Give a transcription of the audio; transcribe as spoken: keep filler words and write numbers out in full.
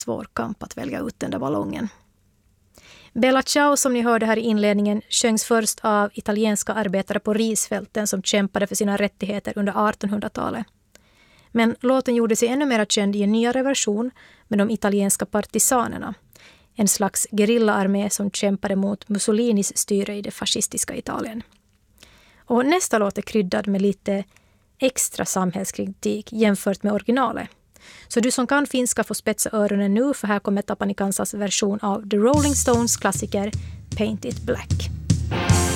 svår kamp att välja ut den där ballongen. Bella Ciao, som ni hörde här i inledningen, sjöngs först av italienska arbetare på risfälten som kämpade för sina rättigheter under artonhundratalet. Men låten gjorde sig ännu mer känd i en nyare version med de italienska partisanerna, en slags gerillaarmé som kämpade mot Mussolinis styre i det fascistiska Italien. Och nästa låt är kryddad med lite extra samhällskritik jämfört med originalet. Så du som kan finska får spetsa öronen nu, för här kommer Tapani Kansas version av The Rolling Stones klassiker Paint It Black.